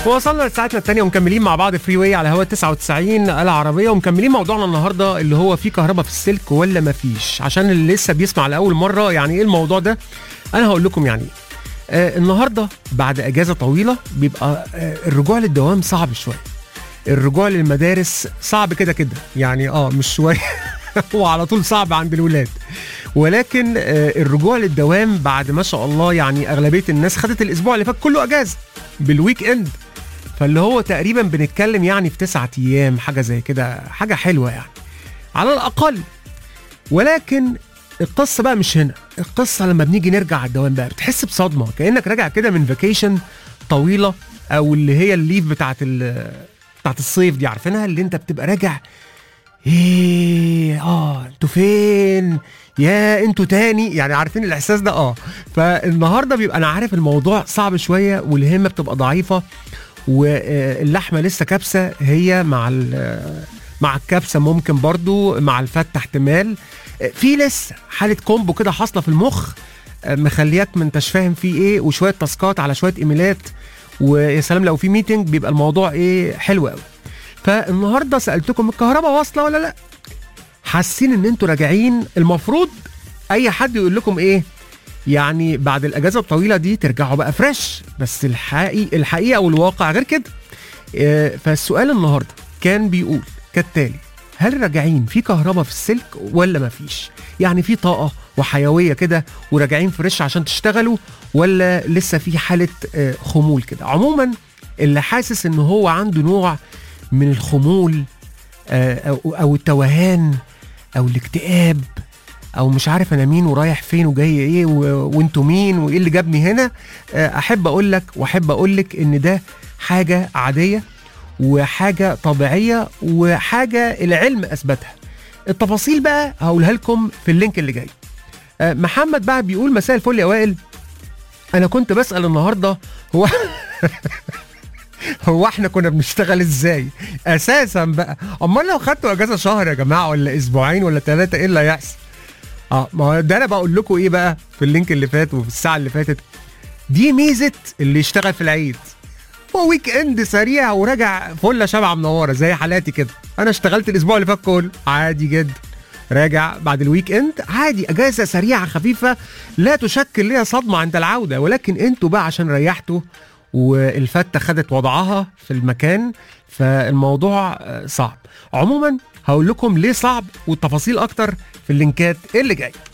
وصلنا لساعتنا الثانية ومكملين مع بعض فري واي على هوا 99 العربية، ومكملين موضوعنا النهاردة اللي هو في كهرباء في السلك ولا مفيش. عشان اللي لسه بيسمع لأول مرة يعني ايه الموضوع ده، أنا هقول لكم يعني النهاردة بعد أجازة طويلة بيبقى الرجوع للدوام صعب شوية، الرجوع للمدارس صعب كده كده يعني مش شوية هو على طول صعب عند الولاد، ولكن الرجوع للدوام بعد ما شاء الله يعني أغلبية الناس خدت الأسبوع اللي فات كله أجازة بالويك إند، فاللي هو تقريبا بنتكلم يعني في 9 أيام حاجة زي كده، حاجة حلوة يعني على الأقل. ولكن القصة بقى مش هنا، القصة لما بنيجي نرجع على الدوام بقى بتحس بصدمة، كأنك راجع كده من فاكيشن طويلة، أو اللي هي الليف بتاعت الصيف دي، عارفينها اللي انت بتبقى راجع انتوا فين يا انتوا تاني، يعني عارفين الاحساس ده. فالنهارده بيبقى انا عارف الموضوع صعب شويه والهمه بتبقى ضعيفه، واللحمه لسه كبسه هي مع الكبسه، ممكن برضو مع الفته احتمال، في لسه حاله كومبو كده حاصله في المخ مخلياك ما انتش فاهم فيه ايه، وشويه تاسكات على شويه ايميلات، ويا سلام لو في ميتنج بيبقى الموضوع حلو قوي. فالنهارده سالتكم الكهرباء واصله ولا لا، حاسين ان انتوا راجعين المفروض اي حد يقول لكم يعني بعد الاجازه الطويله دي ترجعوا بقى فريش، بس الحقيقه والواقع غير كده. فالسؤال النهارده كان بيقول كالتالي: هل راجعين في كهرباء في السلك ولا ما فيش؟ يعني في طاقه وحيويه كده وراجعين فريش عشان تشتغلوا، ولا لسه في حاله خمول كده؟ عموما اللي حاسس ان هو عنده نوع من الخمول او التوهان او الاكتئاب، او مش عارف انا مين ورايح فين وجاي ايه وانتوا مين وايه اللي جابني هنا، احب اقول لك واحب اقول لك ان ده حاجه عاديه وحاجه طبيعيه وحاجه العلم اثبتها. التفاصيل بقى هقولها لكم في اللينك اللي جاي. محمد بقى بيقول: مساء الفل يا وائل، انا كنت بسأل النهارده هو احنا كنا بنشتغل ازاي اساسا بقى؟ امال لو خدتوا اجازه شهر يا جماعه ولا اسبوعين ولا 3 ايه اللي هيحصل؟ ما هو ده انا بقول لكم بقى في اللينك اللي فات وفي الساعه اللي فاتت، دي ميزه اللي يشتغل في العيد، هو ويك اند سريع وراجع فله شمعه منوره زي حالاتي كده. انا اشتغلت الاسبوع اللي فات كله عادي جدا، راجع بعد الويك اند عادي، اجازه سريعه خفيفه لا تشكل ليها صدمه عند العوده. ولكن انتوا بقى عشان ريحتوا والفتة خدت وضعها في المكان، فالموضوع صعب. عموما هقول لكم ليه صعب والتفاصيل اكتر في اللينكات اللي جاي.